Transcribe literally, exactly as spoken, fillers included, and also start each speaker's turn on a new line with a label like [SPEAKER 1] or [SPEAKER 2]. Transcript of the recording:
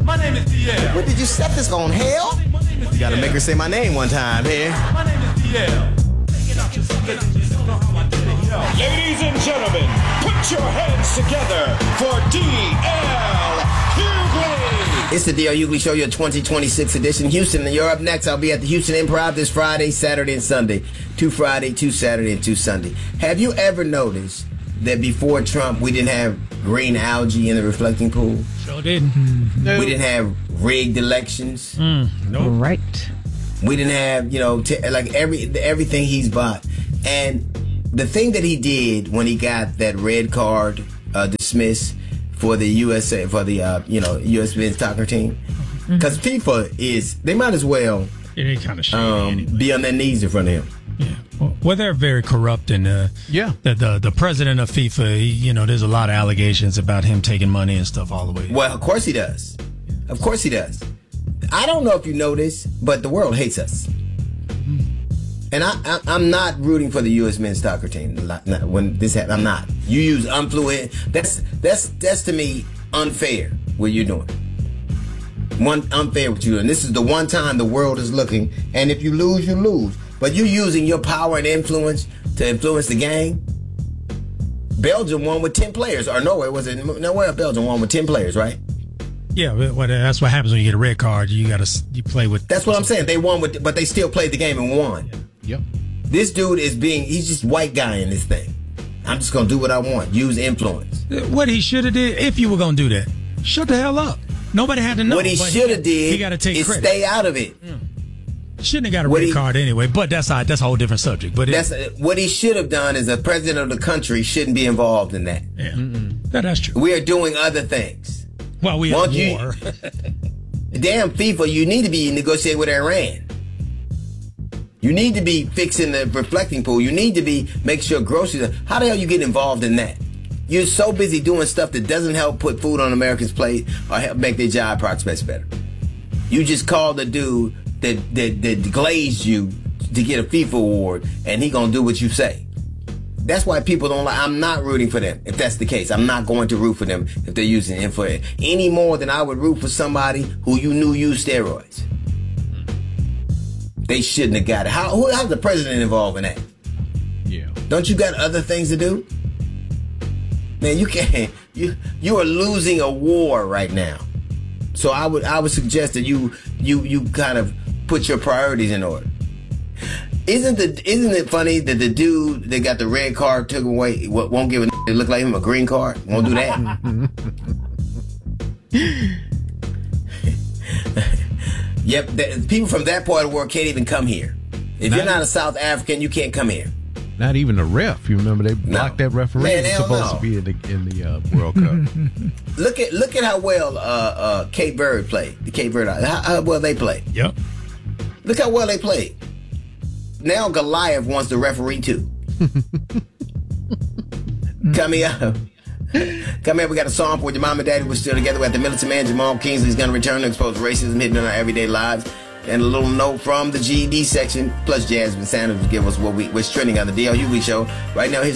[SPEAKER 1] My name is D L.
[SPEAKER 2] What did you set this on, hell? You gotta make her say my name one time here.
[SPEAKER 1] My name is D L.
[SPEAKER 3] Ladies and gentlemen, put your hands together for D L Hughley.
[SPEAKER 2] It's the D L Hughley Show, your twenty twenty-six edition. Houston, and you're up next. I'll be at the Houston Improv this Friday, Saturday, and Sunday. Two Friday, two Saturday, and two Sunday. Have you ever noticed that before Trump, we didn't have green algae in the reflecting pool?
[SPEAKER 4] Sure didn't.
[SPEAKER 2] No. We didn't have rigged elections.
[SPEAKER 4] Mm, nope.
[SPEAKER 5] Right.
[SPEAKER 2] We didn't have, you know, t- like every everything he's bought. And the thing that he did when he got that red card uh, dismissed for the U S A, for the, uh, you know, U S men's soccer team, because mm-hmm. FIFA is, they might as well
[SPEAKER 4] yeah, they kind of
[SPEAKER 2] um,
[SPEAKER 4] anyway.
[SPEAKER 2] be on their knees in front of him.
[SPEAKER 4] Yeah. Well, well they're very corrupt, and uh,
[SPEAKER 6] yeah,
[SPEAKER 4] the, the the president of FIFA, he, you know, there's a lot of allegations about him taking money and stuff all the way.
[SPEAKER 2] Well, of course he does. Of course he does. I don't know if you know this, but the world hates us. And I, I, I'm not rooting for the U S men's soccer team when this happens. I'm not. You use influence. That's that's that's to me unfair. What you're doing. One unfair what you're doing. This is the one time the world is looking, and if you lose, you lose. But you're using your power and influence to influence the game. Belgium won with ten players, or Norway was it? Nowhere Belgium won with ten players, right?
[SPEAKER 4] Yeah, well, that's what happens when you get a red card. You got to you play with.
[SPEAKER 2] That's what I'm saying. They won with, but they still played the game and won.
[SPEAKER 6] Yeah. Yep.
[SPEAKER 2] This dude is being, he's just white guy in this thing. I'm just going to do what I want. Use influence.
[SPEAKER 4] What he should have did, if you were going to do that, shut the hell up. Nobody had to know.
[SPEAKER 2] What he should have did
[SPEAKER 4] he gotta take
[SPEAKER 2] is
[SPEAKER 4] credit.
[SPEAKER 2] stay out of it.
[SPEAKER 4] Yeah. Shouldn't have got a
[SPEAKER 2] what
[SPEAKER 4] red
[SPEAKER 2] he,
[SPEAKER 4] card anyway, but that's a, that's a whole different subject. But
[SPEAKER 2] that's
[SPEAKER 4] it,
[SPEAKER 2] what he should have done is the president of the country shouldn't be involved in that.
[SPEAKER 4] Yeah, that, that's true.
[SPEAKER 2] We are doing other things.
[SPEAKER 4] Well, we
[SPEAKER 2] Won't
[SPEAKER 4] have war.
[SPEAKER 2] You, damn FIFA, you need to be negotiating with Iran. You need to be fixing the reflecting pool. You need to be make sure groceries. How the hell you get involved in that? You're so busy doing stuff that doesn't help put food on Americans' plate or help make their job prospects better. You just called the dude that that, that glazed you to get a FIFA award, and he gonna do what you say. That's why people don't like. I'm not rooting for them. If that's the case, I'm not going to root for them if they're using info any more than I would root for somebody who you knew used steroids. They shouldn't have got it. How? Who, how's the president involved in that?
[SPEAKER 6] Yeah.
[SPEAKER 2] Don't you got other things to do? Man, you can't. You you are losing a war right now. So I would I would suggest that you you you kind of put your priorities in order. Isn't the isn't it funny that the dude that got the red card took away won't give a it look like him a green card? Won't do that. Yep, the, people from that part of the world can't even come here. If not you're not a South African, you can't come here.
[SPEAKER 6] Not even a ref. You remember they blocked no. that referee.
[SPEAKER 2] Man,
[SPEAKER 6] He was supposed
[SPEAKER 2] no.
[SPEAKER 6] to be in the in the uh, World Cup.
[SPEAKER 2] Look at look at how well uh, uh, Cape Verde played. The Cape Verde, how, how well they played.
[SPEAKER 4] Yep.
[SPEAKER 2] Look how well they played. Now Goliath wants the referee too. Come here. Come here, we got a song for when your mom and daddy were still together. We got the militant man, Jamal Kingsley's going to return to expose racism hidden in our everyday lives. And a little note from the G E D section, plus Jasmine Sanders to give us what we, what's trending on the D L Hughley Show. Right now, here's